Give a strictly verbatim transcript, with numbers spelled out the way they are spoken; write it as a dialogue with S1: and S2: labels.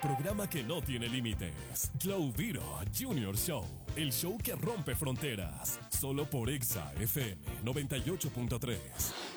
S1: programa que no tiene límites. Glow Viro Junior Show. El show que rompe fronteras. Solo por Exa F M noventa y ocho punto tres.